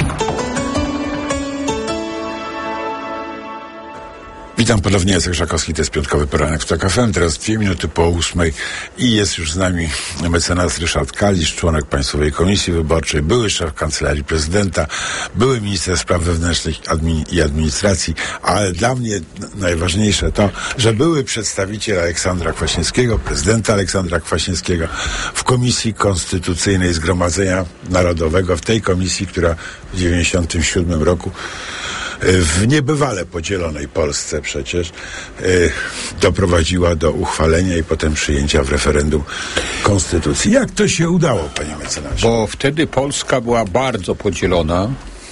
Witam ponownie, Jacek Żakowski, to jest piątkowy poranek w Tok F M, teraz dwie minuty po ósmej i jest już z nami mecenas Ryszard Kalisz, członek Państwowej Komisji Wyborczej, były szef Kancelarii Prezydenta, były minister spraw wewnętrznych admin- i administracji, ale dla mnie najważniejsze to, że były przedstawiciel Aleksandra Kwaśniewskiego, prezydenta Aleksandra Kwaśniewskiego w Komisji Konstytucyjnej Zgromadzenia Narodowego, w tej komisji, która w dziewięćdziesiątym siódmym roku w niebywale podzielonej Polsce przecież y, doprowadziła do uchwalenia i potem przyjęcia w referendum konstytucji. Jak to się udało, panie mecenasie? Bo wtedy Polska była bardzo podzielona,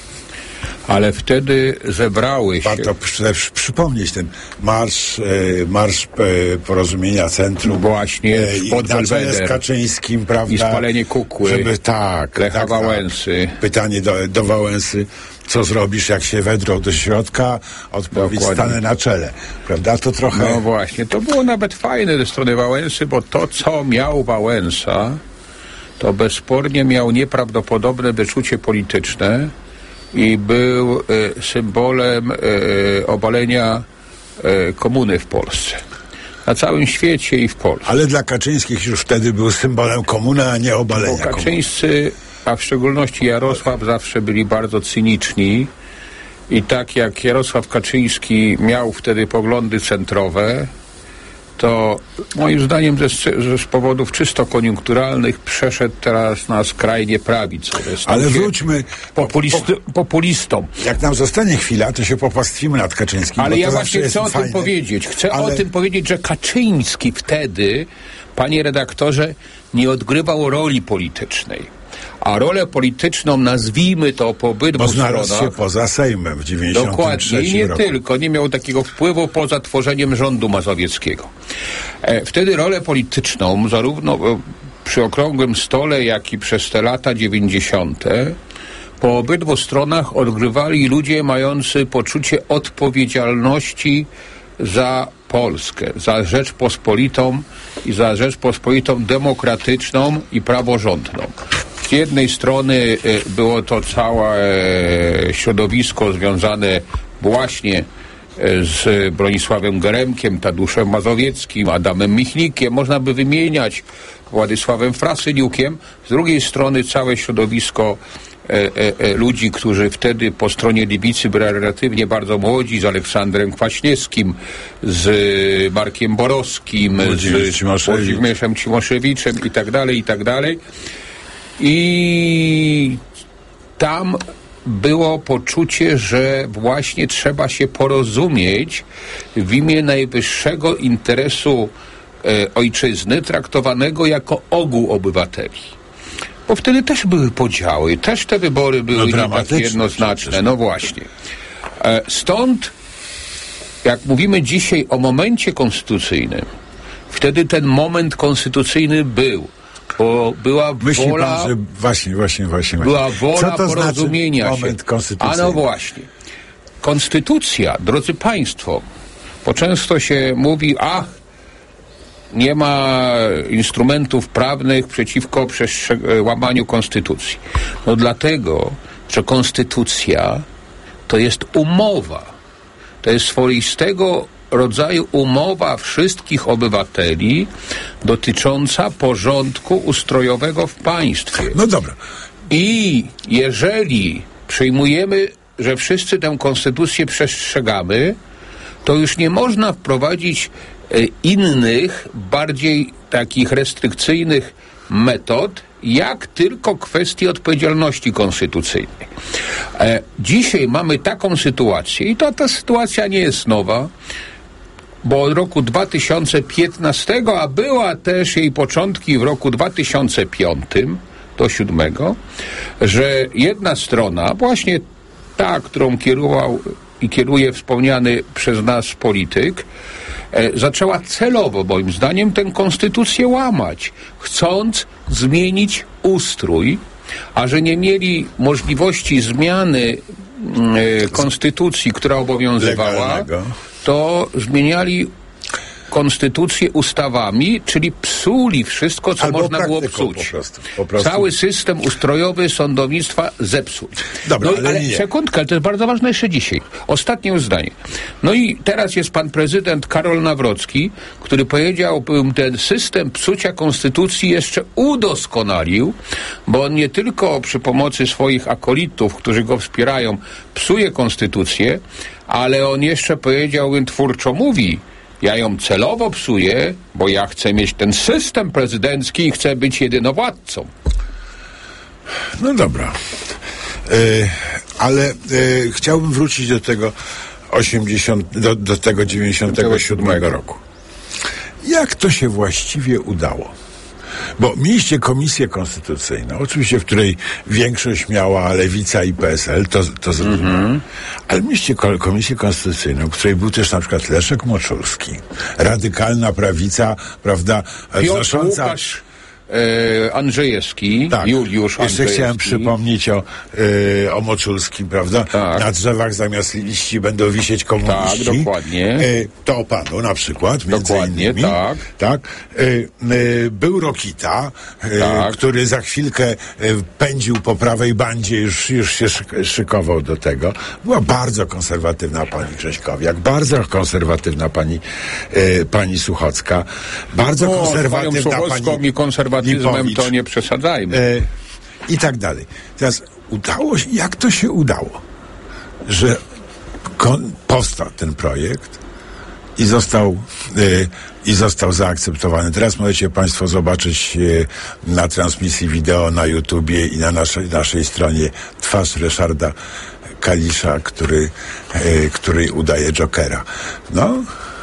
ale wtedy zebrały się... Warto przy, przypomnieć ten marsz, e, marsz e, porozumienia centrum. Właśnie, e, pod na czele Belweder. z Kaczyńskim, prawda? I spalenie kukły. Żeby, tak, Lecha tak, Wałęsy. Tak. Pytanie do, do Wałęsy. Co zrobisz, jak się wedrą do środka? Odpowiedź: stanę na czele. Prawda? To trochę... No właśnie, to było nawet fajne ze strony Wałęsy, bo to, co miał Wałęsa, to bezspornie miał nieprawdopodobne wyczucie polityczne i był e, symbolem e, obalenia e, komuny w Polsce. Na całym świecie i w Polsce. Ale dla Kaczyńskich już wtedy był symbolem komuny, a nie obalenia komuny. Bo Kaczyńscy, a w szczególności Jarosław, zawsze byli bardzo cyniczni i tak jak Jarosław Kaczyński miał wtedy poglądy centrowe, to moim zdaniem ze, ze z powodów czysto koniunkturalnych przeszedł teraz na skrajnie prawicowe. Ale wróćmy populisty, po, populistą. Jak nam zostanie chwila, to się popastwimy nad Kaczyńskim. Ale bo ja to właśnie chcę o fajne. tym powiedzieć. Chcę Ale... o tym powiedzieć, że Kaczyński wtedy, panie redaktorze, nie odgrywał roli politycznej. A rolę polityczną, nazwijmy to po obydwu Bo znalazł stronach, się poza Sejmem w dziewięćdziesiątym trzecim dokładnie, i nie roku. tylko, nie miał takiego wpływu poza tworzeniem rządu mazowieckiego. E, wtedy rolę polityczną, zarówno e, przy okrągłym stole, jak i przez te lata dziewięćdziesiąte, po obydwu stronach odgrywali ludzie mający poczucie odpowiedzialności za Polskę, za Rzeczpospolitą i za Rzeczpospolitą demokratyczną i praworządną. Z jednej strony było to całe środowisko związane właśnie z Bronisławem Geremkiem, Tadeuszem Mazowieckim, Adamem Michnikiem, można by wymieniać, Władysławem Frasyniukiem. Z drugiej strony całe środowisko e, e, ludzi, którzy wtedy po stronie lewicy byli relatywnie bardzo młodzi, z Aleksandrem Kwaśniewskim, z Markiem Borowskim, z Włodzimierzem Cimoszewiczem i tak dalej, i tak dalej. I tam było poczucie, że właśnie trzeba się porozumieć w imię najwyższego interesu e, ojczyzny, traktowanego jako ogół obywateli. Bo wtedy też były podziały, też te wybory były no, nie tak jednoznaczne. No właśnie. E, stąd, jak mówimy dzisiaj o momencie konstytucyjnym, wtedy ten moment konstytucyjny był. Bo była Myśli wola... pan, że właśnie, właśnie, właśnie. Była wola Co to porozumienia znaczy się. moment konstytucyjny? A no właśnie. Konstytucja, drodzy państwo, bo często się mówi, ach, nie ma instrumentów prawnych przeciwko przestrzeg- łamaniu konstytucji. No dlatego, że konstytucja to jest umowa. To jest swoistego rodzaju umowa wszystkich obywateli dotycząca porządku ustrojowego w państwie. No dobra. I jeżeli przyjmujemy, że wszyscy tę konstytucję przestrzegamy, to już nie można wprowadzić e, innych, bardziej takich restrykcyjnych metod, jak tylko kwestii odpowiedzialności konstytucyjnej. E, dzisiaj mamy taką sytuację i to ta sytuacja nie jest nowa, bo od roku dwa tysiące piętnastego, a była też jej początki w roku dwa tysiące piątym do dwa tysiące siódmego, że jedna strona, właśnie ta, którą kierował i kieruje wspomniany przez nas polityk, e, zaczęła celowo, moim zdaniem, tę konstytucję łamać, chcąc zmienić ustrój, a że nie mieli możliwości zmiany e, konstytucji, która obowiązywała, legalnego, to zmieniali konstytucję ustawami, czyli psuli wszystko, co albo można było psuć. Po prostu, po prostu. Cały system ustrojowy sądownictwa zepsuć. Dobra, no, ale, ale nie. sekundkę, to jest bardzo ważne jeszcze dzisiaj. Ostatnie już zdanie. No i teraz jest pan prezydent Karol Nawrocki, który powiedział, bym ten system psucia konstytucji jeszcze udoskonalił, bo on nie tylko przy pomocy swoich akolitów, którzy go wspierają, psuje konstytucję, ale on jeszcze powiedział, twórczo mówi, ja ją celowo psuję, bo ja chcę mieć ten system prezydencki i chcę być jedynowładcą. No dobra. Yy, ale e, chciałbym wrócić do tego osiemdziesiątego, do, do tego dziewięćdziesiątego siódmego roku. Jak to się właściwie udało? Bo mieliście komisję konstytucyjną, oczywiście, w której większość miała Lewica i P S L, to, to zrozumiałem. Mm-hmm. Ale mieliście komisję konstytucyjną, w której był też na przykład Leszek Moczulski, radykalna prawica, prawda, Piotr wznosząca... Łukasz e, Andrzejewski, tak. Juliusz Jeszcze Andrzejewski. chciałem przypomnieć o, e, o Moczulskim, prawda? Tak. Na drzewach zamiast liści będą wisieć komuniści. Tak, dokładnie. E, to o panu na przykład, między dokładnie, innymi. tak. tak. E, e, był Rokita, e, tak. który za chwilkę e, pędził po prawej bandzie, już, już się szykował do tego. Była bardzo konserwatywna pani Grześkowiak, bardzo konserwatywna pani, e, pani Suchocka, bardzo no, konserwatywna pani... i konserwatyzmem Lipowicz, to nie przesadzajmy. E, I tak dalej. Teraz udało się, jak to się udało, że kon, powstał ten projekt i został, e, i został zaakceptowany. Teraz możecie państwo zobaczyć e, na transmisji wideo na YouTubie i na naszej, naszej stronie twarz Ryszarda Kalisza, który, e, który udaje Jokera. No.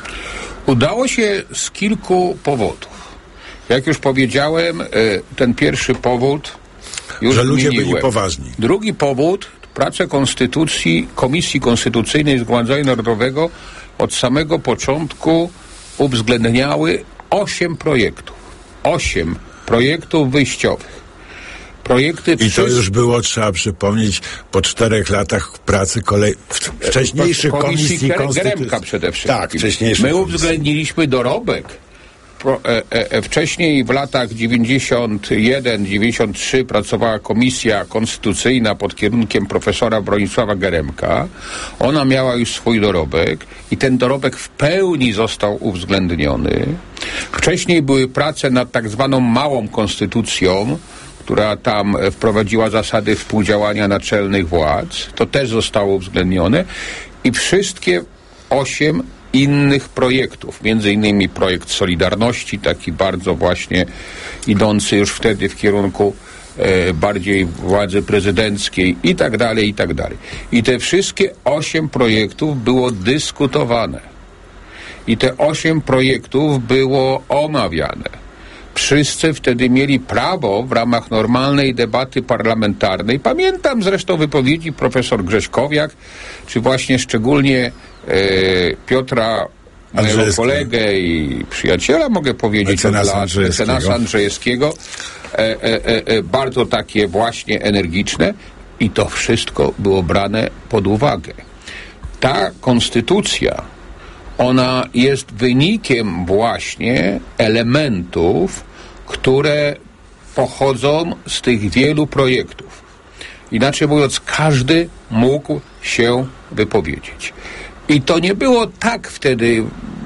Udało się z kilku powodów. Jak już powiedziałem, ten pierwszy powód już że ludzie zmieniłem. byli poważni. Drugi powód, prace konstytucji, Komisji Konstytucyjnej Zgromadzenia Narodowego od samego początku uwzględniały osiem projektów. Osiem projektów wyjściowych. Projekty I wszystko... to już było, trzeba przypomnieć, po czterech latach pracy kolej... wcześniejszych komisji, komisji Geremka przede wszystkim. Tak, wcześniejszych My komisji. uwzględniliśmy dorobek. Pro, e, e, wcześniej w latach dziewięćdziesiąt jeden dziewięćdziesiąt trzy pracowała komisja konstytucyjna pod kierunkiem profesora Bronisława Geremka. Ona miała już swój dorobek i ten dorobek w pełni został uwzględniony. Wcześniej były prace nad tak zwaną małą konstytucją, która tam wprowadziła zasady współdziałania naczelnych władz. To też zostało uwzględnione i wszystkie osiem innych projektów, między innymi projekt Solidarności, taki bardzo właśnie idący już wtedy w kierunku e, bardziej władzy prezydenckiej i tak dalej, i tak dalej. I te wszystkie osiem projektów było dyskutowane. I te osiem projektów było omawiane. Wszyscy wtedy mieli prawo w ramach normalnej debaty parlamentarnej. Pamiętam zresztą wypowiedzi profesor Grześkowiak, czy właśnie szczególnie e, Piotra, mojego kolegę i przyjaciela, mogę powiedzieć, mecenasa Andrzejewskiego, mecenasa Andrzejewskiego e, e, e, bardzo takie właśnie energiczne i to wszystko było brane pod uwagę. Ta konstytucja, ona jest wynikiem właśnie elementów, które pochodzą z tych wielu projektów. Inaczej mówiąc, każdy mógł się wypowiedzieć. I to nie było tak wtedy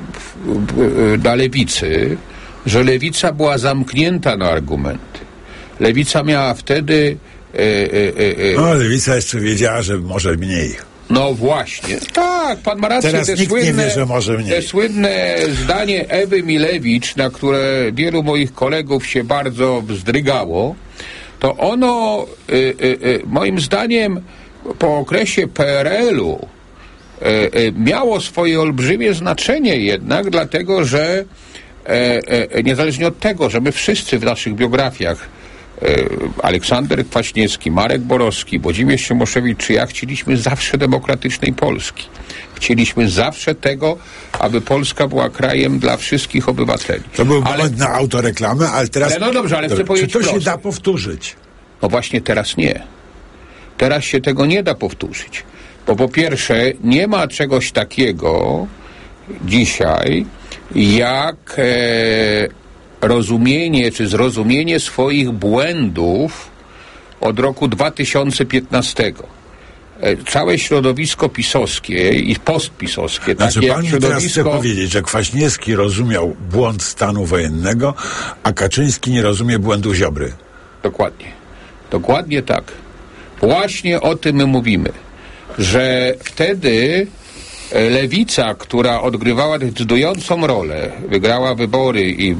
dla lewicy, że lewica była zamknięta na argumenty. Lewica miała wtedy... E, e, e, no, lewica jeszcze wiedziała, że może mniej. No właśnie. Tak, pan ma rację. Teraz te nikt słynne, nie wie, że może mniej. Te słynne zdanie Ewy Milewicz, na które wielu moich kolegów się bardzo wzdrygało, to ono y, y, y, moim zdaniem po okresie P R L-u y, y, miało swoje olbrzymie znaczenie jednak, dlatego że y, y, niezależnie od tego, że my wszyscy w naszych biografiach Aleksander Kwaśniewski, Marek Borowski, Włodzimierz Cimoszewicz czy ja chcieliśmy zawsze demokratycznej Polski. Chcieliśmy zawsze tego, aby Polska była krajem dla wszystkich obywateli. To był ale, moment na autoreklamę, ale teraz... Ale no dobrze, ale chcę powiedzieć Czy to prosto. się da powtórzyć? No właśnie teraz nie. Teraz się tego nie da powtórzyć. Bo po pierwsze, nie ma czegoś takiego dzisiaj, jak... E, rozumienie czy zrozumienie swoich błędów od roku dwa tysiące piętnastego. Całe środowisko pisowskie i postpisowskie, znaczy, takie pan jak mi teraz środowisko... chce powiedzieć, że Kwaśniewski rozumiał błąd stanu wojennego, a Kaczyński nie rozumie błędu Ziobry. Dokładnie. Dokładnie tak. Właśnie o tym my mówimy. Że wtedy lewica, która odgrywała decydującą rolę, wygrała wybory i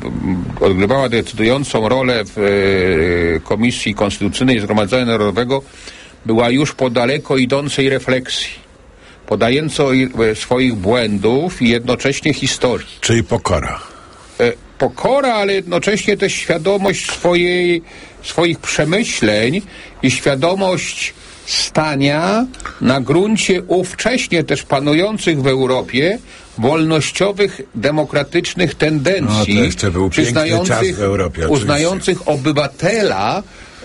odgrywała decydującą rolę w Komisji Konstytucyjnej Zgromadzenia Narodowego, była już po daleko idącej refleksji, podającej swoich błędów i jednocześnie historii. Czyli pokora. E, pokora, ale jednocześnie też świadomość swojej, swoich przemyśleń i świadomość stania na gruncie ówcześnie też panujących w Europie wolnościowych, demokratycznych tendencji, no, to jeszcze był przyznających, piękny czas w Europie, uznających obywatela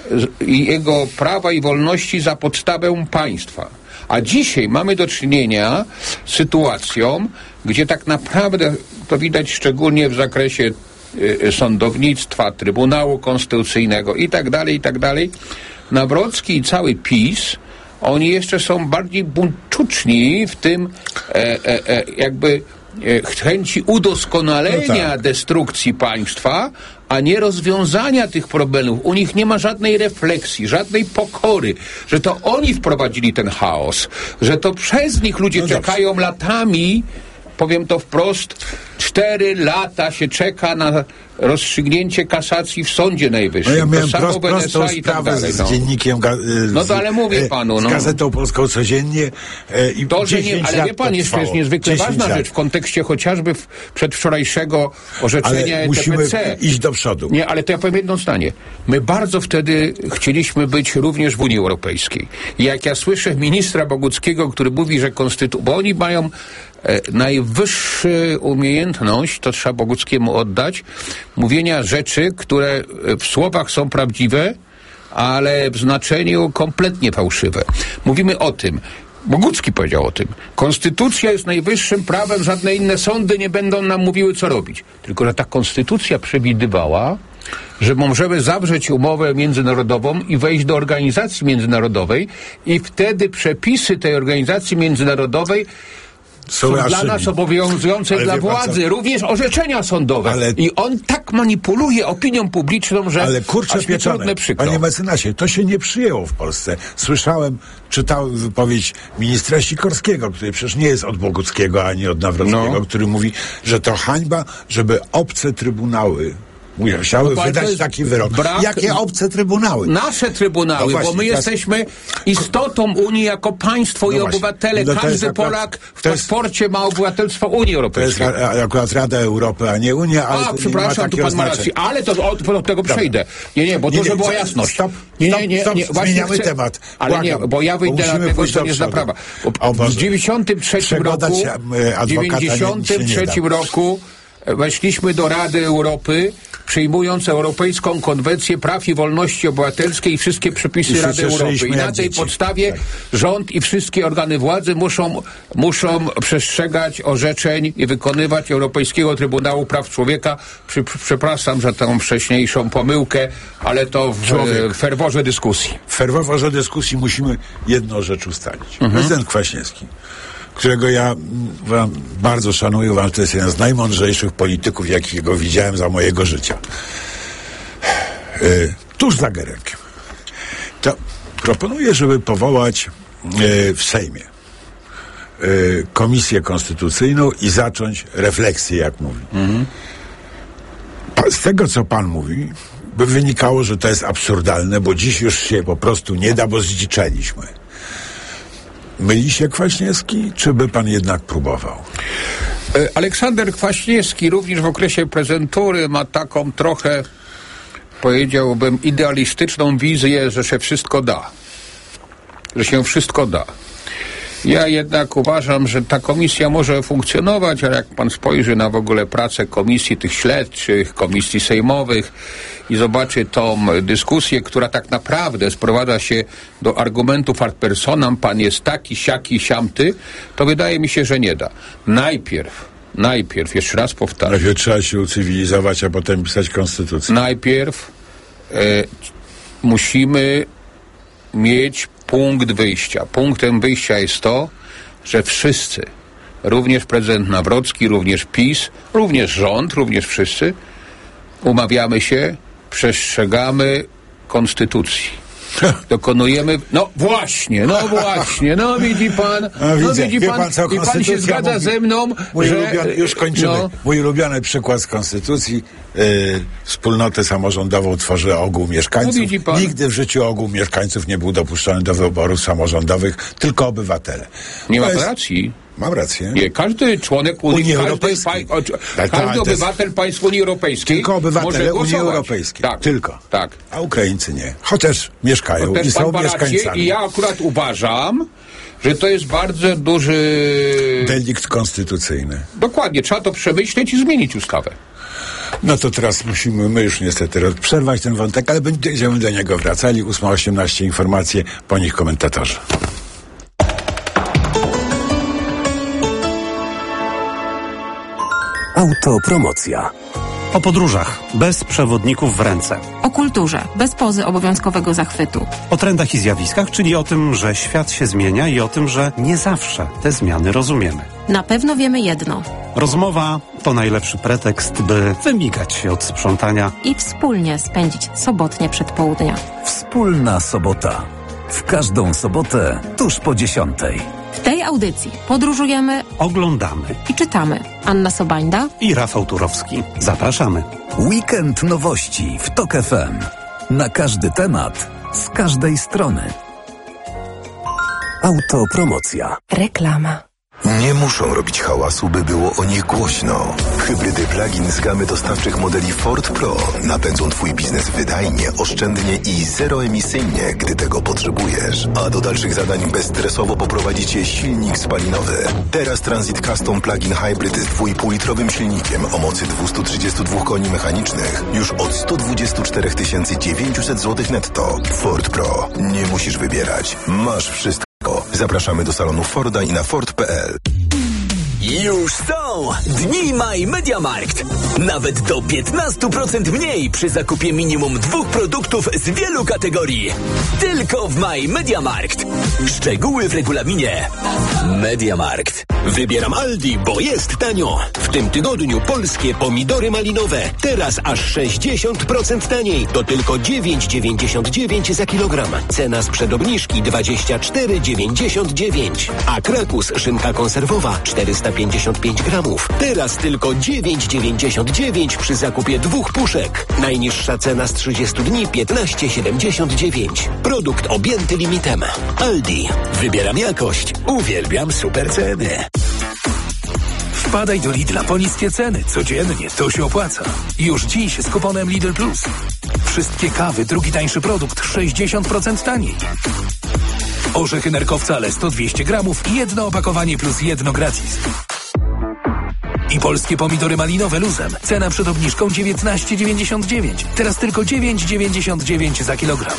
i jego prawa i wolności za podstawę państwa. A dzisiaj mamy do czynienia z sytuacją, gdzie tak naprawdę, to widać szczególnie w zakresie y, sądownictwa, Trybunału Konstytucyjnego i tak dalej, i tak dalej, Nawrocki i cały PiS, oni jeszcze są bardziej buńczuczni w tym e, e, e, jakby e, chęci udoskonalenia no tak. destrukcji państwa, a nie rozwiązania tych problemów. U nich nie ma żadnej refleksji, żadnej pokory, że to oni wprowadzili ten chaos, że to przez nich ludzie no czekają dobrze. latami, powiem to wprost, cztery lata się czeka na rozstrzygnięcie kasacji w Sądzie Najwyższym. No ja miałem to prost, prostą i sprawę tak dalej, z no. dziennikiem ga, z, no to ale mówię panu, no. z Gazetą Polską codziennie e, i to, że nie, ale wie pan, jest przecież niezwykle ważna lat. rzecz w kontekście chociażby w przedwczorajszego orzeczenia ale musimy E T P C. iść do przodu. Nie, ale to ja powiem jedno zdanie. My bardzo wtedy chcieliśmy być również w Unii Europejskiej. I jak ja słyszę ministra Boguckiego, który mówi, że konstytucja, bo oni mają e, najwyższą umiejętność, to trzeba Boguckiemu oddać, mówienia rzeczy, które w słowach są prawdziwe, ale w znaczeniu kompletnie fałszywe. Mówimy o tym, Bogucki powiedział o tym, konstytucja jest najwyższym prawem, żadne inne sądy nie będą nam mówiły, co robić. Tylko że ta konstytucja przewidywała, że możemy zawrzeć umowę międzynarodową i wejść do organizacji międzynarodowej i wtedy przepisy tej organizacji międzynarodowej są dla nas obowiązujące ale dla władzy, co? również orzeczenia sądowe. Ale... I on tak manipuluje opinią publiczną, że ale kurczę aż mi trudne przykro. Panie mecenasie, to się nie przyjęło w Polsce. Słyszałem, czytałem wypowiedź ministra Sikorskiego, który przecież nie jest od Boguckiego ani od Nawrockiego, no. który mówi, że to hańba, żeby obce trybunały musiały no, wydać taki wyrok. Brak... Jakie obce trybunały? Nasze trybunały, no właśnie, bo my teraz... jesteśmy istotą Unii jako państwo no i właśnie. obywatele. No Każdy Polak akurat, w paszporcie jest... ma obywatelstwo Unii Europejskiej. To jest akurat Rada Europy, a nie Unia, ale a, przepraszam, tu pan ma rację. Ale to od, od tego przejdę. Nie, nie, bo to, żeby była jasność. Stop, nie, nie, nie, stop, nie, stop zmieniamy chcę... temat. Ale nie, bo ja wyjdę na tego, co nie zna prawa. W dziewięćdziesiątym trzecim roku w dziewięćdziesiątym trzecim roku weszliśmy do Rady Europy, przyjmując Europejską Konwencję Praw i Wolności Obywatelskiej i wszystkie przepisy I Rady Europy. I na tej dzieci. podstawie tak. rząd i wszystkie organy władzy muszą, muszą przestrzegać orzeczeń i wykonywać Europejskiego Trybunału Praw Człowieka. Przy, przepraszam za tę wcześniejszą pomyłkę, ale to w, w ferworze dyskusji. W ferworze dyskusji musimy jedną rzecz ustalić. Mhm. Prezydent Kwaśniewski, którego ja wam bardzo szanuję, uważam, że to jest jeden z najmądrzejszych polityków, jakiego widziałem za mojego życia. Yy, tuż za Geremkiem. To proponuję, żeby powołać yy, w Sejmie yy, komisję konstytucyjną i zacząć refleksję, jak mówi. Mhm. Pa, z tego, co pan mówi, by wynikało, że to jest absurdalne, bo dziś już się po prostu nie da, bo zdziczeliśmy. Myli się Kwaśniewski, czy by pan jednak próbował? Aleksander Kwaśniewski również w okresie prezentury ma taką trochę, powiedziałbym, idealistyczną wizję, że się wszystko da. Że się wszystko da. Ja jednak uważam, że ta komisja może funkcjonować, ale jak pan spojrzy na w ogóle pracę komisji tych śledczych, komisji sejmowych i zobaczy tą dyskusję, która tak naprawdę sprowadza się do argumentów ad personam, pan jest taki, siaki, siamty, to wydaje mi się, że nie da. Najpierw, najpierw, jeszcze raz powtarzam. Najpierw trzeba się ucywilizować, a potem pisać konstytucję. Najpierw e, musimy mieć punkt wyjścia. Punktem wyjścia jest to, że wszyscy, również prezydent Nawrocki, również PiS, również rząd, również wszyscy, umawiamy się, przestrzegamy konstytucji. dokonujemy... No właśnie, no właśnie, no widzi pan, A, no widzę. widzi Wie pan, pan, co i pan się konstytucja zgadza mówi? ze mną, Mój że... ulubiony, już kończymy. No, Mój ulubiony przykład z konstytucji. Yy, wspólnotę samorządową tworzy ogół mieszkańców. No widzi pan. Nigdy w życiu ogół mieszkańców nie był dopuszczony do wyborów samorządowych, tylko obywatele. nie To ma jest- racji. Mam rację. Nie, każdy członek Unii, Unii każdy, Europejskiej. pa, o, Tak, każdy tak, to jest- obywatel państw Unii Europejskiej Tylko może obywatele Unii głosować. Europejskiej. Tak, Tylko. tak. A Ukraińcy nie. Chociaż mieszkają To też i pan są ma rację mieszkańcami. i ja akurat uważam, że to jest bardzo duży... Delikt konstytucyjny. Dokładnie, trzeba to przemyśleć i zmienić ustawę. No to teraz musimy, my już niestety roz- przerwać ten wątek, ale będziemy do niego wracali. ósma osiemnaście informacje, po nich komentatorzy. Autopromocja. O podróżach, bez przewodników w ręce. O kulturze, bez pozy obowiązkowego zachwytu. O trendach i zjawiskach, czyli o tym, że świat się zmienia i o tym, że nie zawsze te zmiany rozumiemy. Na pewno wiemy jedno. Rozmowa to najlepszy pretekst, by wymigać się od sprzątania. I wspólnie spędzić sobotnie przedpołudnia. Wspólna sobota. W każdą sobotę tuż po dziesiątej. W tej audycji podróżujemy, Oglądamy. i czytamy. Anna Sobańda I Rafał Turowski. Zapraszamy. Weekend nowości w TOK F M. Na każdy temat, z każdej strony. Autopromocja. Reklama. Nie muszą robić hałasu, by było o nich głośno. Hybrydy plug-in z gamy dostawczych modeli Ford Pro napędzą Twój biznes wydajnie, oszczędnie i zeroemisyjnie, gdy tego potrzebujesz. A do dalszych zadań bezstresowo poprowadzi Cię silnik spalinowy. Teraz Transit Custom Plug-in Hybrid z dwóch i pół litrowym silnikiem o mocy dwieście trzydzieści dwa koni mechanicznych już od sto dwadzieścia cztery tysiące dziewięćset złotych netto. Ford Pro. Nie musisz wybierać. Masz wszystko. Zapraszamy do salonu Forda i na Ford kropka p l. Już są Dni My Mediamarkt. Nawet do piętnaście procent mniej przy zakupie minimum dwóch produktów z wielu kategorii. Tylko w My Mediamarkt. Szczegóły w regulaminie. Mediamarkt. Wybieram Aldi, bo jest tanio. W tym tygodniu polskie pomidory malinowe. Teraz aż sześćdziesiąt procent taniej. To tylko dziewięć dziewięćdziesiąt dziewięć za kilogram. Cena sprzed obniżki dwadzieścia cztery dziewięćdziesiąt dziewięć. A Krakus szynka konserwowa czterysta pięćdziesiąt pięć gramów. Teraz tylko dziewięć dziewięćdziesiąt dziewięć przy zakupie dwóch puszek. Najniższa cena z trzydziestu dni piętnaście siedemdziesiąt dziewięć. Produkt objęty limitem. Aldi. Wybieram jakość. Uwielbiam super ceny. Wpadaj do Lidla po niskie ceny. Codziennie to się opłaca. Już dziś z kuponem Lidl Plus. Wszystkie kawy, drugi tańszy produkt, sześćdziesiąt procent taniej. Orzechy nerkowcale sto dwieście gramów, jedno opakowanie plus jedno gratis. I polskie pomidory malinowe luzem. Cena przed obniżką dziewiętnaście dziewięćdziesiąt dziewięć. Teraz tylko dziewięć dziewięćdziesiąt dziewięć za kilogram.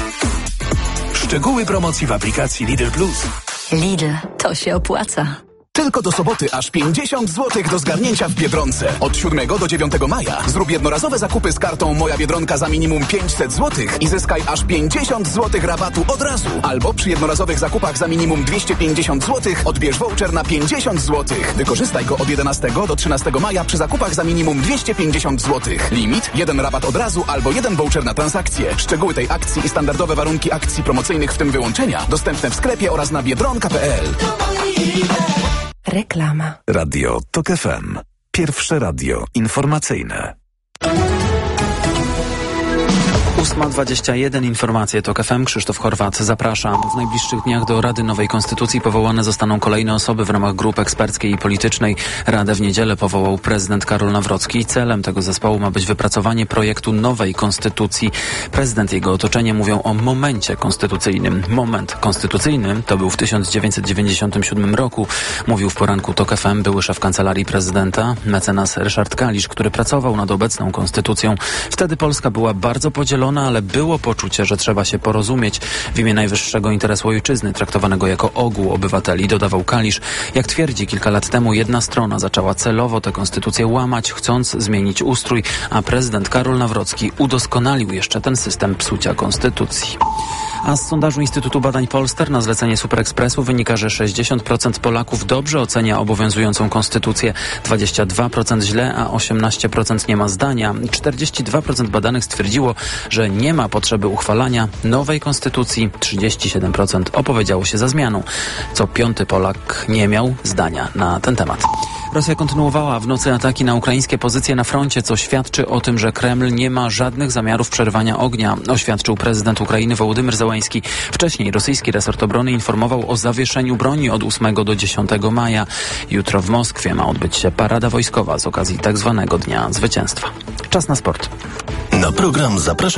Szczegóły promocji w aplikacji Lidl Plus. Lidl, to się opłaca. Tylko do soboty aż pięćdziesiąt złotych do zgarnięcia w Biedronce. Od siódmego do dziewiątego maja zrób jednorazowe zakupy z kartą Moja Biedronka za minimum pięćset złotych i zyskaj aż pięćdziesiąt złotych rabatu od razu. Albo przy jednorazowych zakupach za minimum dwieście pięćdziesiąt złotych odbierz voucher na pięćdziesiąt złotych. Wykorzystaj go od jedenastego do trzynastego maja przy zakupach za minimum dwieście pięćdziesiąt złotych. Limit, jeden rabat od razu albo jeden voucher na transakcję. Szczegóły tej akcji i standardowe warunki akcji promocyjnych, w tym wyłączenia, dostępne w sklepie oraz na biedronka kropka p l. Reklama. Radio TOK F M. Pierwsze radio informacyjne. ósma dwadzieścia jeden, informacje TOK F M, Krzysztof Horwat, zapraszam. W najbliższych dniach do Rady Nowej Konstytucji powołane zostaną kolejne osoby w ramach grupy eksperckiej i politycznej. Radę w niedzielę powołał prezydent Karol Nawrocki. Celem tego zespołu ma być wypracowanie projektu nowej konstytucji. Prezydent i jego otoczenie mówią o momencie konstytucyjnym. Moment konstytucyjny to był w tysiąc dziewięćset dziewięćdziesiątym siódmym roku, mówił w poranku TOK F M były szef kancelarii prezydenta, mecenas Ryszard Kalisz, który pracował nad obecną konstytucją. Wtedy Polska była bardzo podzielona, ale było poczucie, że trzeba się porozumieć w imię najwyższego interesu ojczyzny, traktowanego jako ogół obywateli, dodawał Kalisz. Jak twierdzi, kilka lat temu jedna strona zaczęła celowo tę konstytucję łamać, chcąc zmienić ustrój, a prezydent Karol Nawrocki udoskonalił jeszcze ten system psucia konstytucji. A z sondażu Instytutu Badań Polster na zlecenie Superekspresu wynika, że sześćdziesiąt procent Polaków dobrze ocenia obowiązującą konstytucję, dwadzieścia dwa procent źle, a osiemnaście procent nie ma zdania. czterdzieści dwa procent badanych stwierdziło, że nie ma potrzeby uchwalania nowej konstytucji. trzydzieści siedem procent opowiedziało się za zmianą. Co piąty Polak nie miał zdania na ten temat. Rosja kontynuowała w nocy ataki na ukraińskie pozycje na froncie, co świadczy o tym, że Kreml nie ma żadnych zamiarów przerwania ognia, oświadczył prezydent Ukrainy Wołodymyr Zełenski. Wcześniej rosyjski resort obrony informował o zawieszeniu broni od ósmego do dziesiątego maja. Jutro w Moskwie ma odbyć się parada wojskowa z okazji tak zwanego Dnia Zwycięstwa. Czas na sport. Na program zaprasza